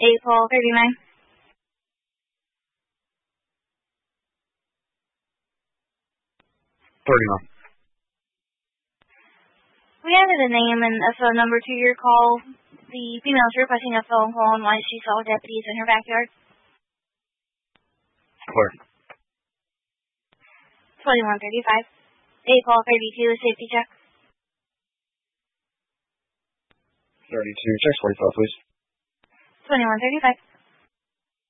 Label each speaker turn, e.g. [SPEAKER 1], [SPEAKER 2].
[SPEAKER 1] April 39. We added a name and a phone number to your call. The female is requesting a phone call on why she saw deputies in her backyard.
[SPEAKER 2] Clear.
[SPEAKER 1] 2135. April 32, safety check.
[SPEAKER 2] 32, check 45, please.
[SPEAKER 1] 2135.